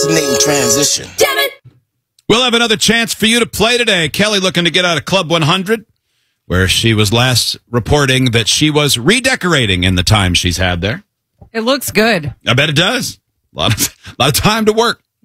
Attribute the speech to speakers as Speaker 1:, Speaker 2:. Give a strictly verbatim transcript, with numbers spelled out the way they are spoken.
Speaker 1: fascinating transition.
Speaker 2: Damn it!
Speaker 3: We'll have another chance for you to play today. Kelly looking to get out of Club one hundred, where she was last reporting that she was redecorating in the time she's had there.
Speaker 2: It looks good.
Speaker 3: I bet it does. A lot of, a lot of time to work.